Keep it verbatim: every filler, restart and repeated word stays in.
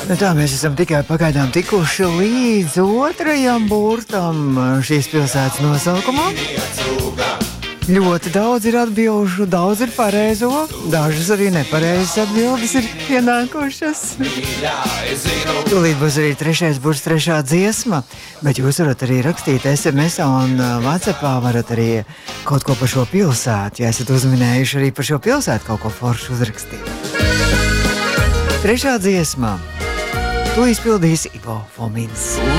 Nu tā mēs esam tikai pagaidām tikuši līdz otrajam burtam šīs pilsētas nosaukumā. Ļoti daudz ir atbilžu, daudz ir pareizo, dažas arī nepareizas atbildes ir ienākušas. Tūlīt būs arī trešais burts, trešā dziesma, bet jūs varat arī rakstīt es em esā un WhatsAppā varat arī kaut ko par šo pilsētu, ja esat uzminējuši arī par šo pilsētu kaut ko foršu uzrakstīt. Trešā dziesma, to izpildīs Ivo Fomins.